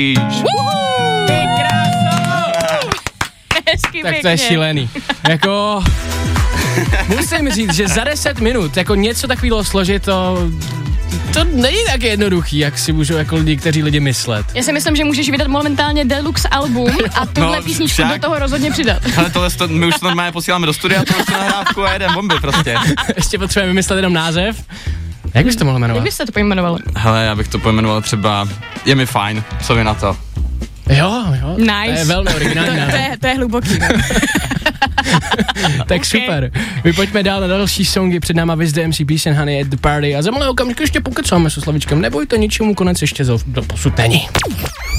Ty kráso! Hezky Tak pěkně. to je šílený. Jako, musím říct, že za 10 minut jako něco takového složit, to není tak jednoduchý, jak si můžou jako lidi myslet. Já si myslím, že můžeš vydat momentálně deluxe album a tuhle písničku do toho rozhodně přidat. Ale my už to normálně posíláme do studia, to už nahrávku a jedem bomby prostě. Ještě potřebujeme vymyslet jenom název. Jak bys to mohl jmenovat? Jak byste to pojmenovali? Hele, já bych to pojmenoval třeba Je mi fajn, co vy na to? Jo, Nice. To je velmi originální název. To je hluboký. Tak okay. Super. My pojďme dál na další songy, před náma Wiz the MC Peace and Honey at the Party a za malého okamžiku ještě pokecáme se Slavičkem, nebojte, ničemu konec ještě do posud není.